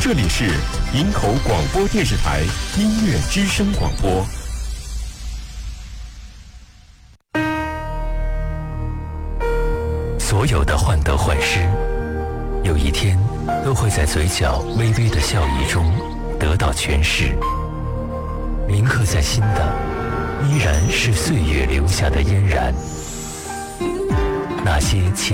这里是营口广播电视台音乐之声广播。 所有的患得患失，有一天都会在嘴角微微的笑意中得到诠释。铭刻在心的，依然是岁月留下的嫣然。那些